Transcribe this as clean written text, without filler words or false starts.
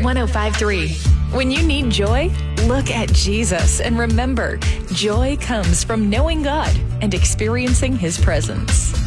105.3. When you need joy, look at Jesus and remember, joy comes from knowing God and experiencing His presence.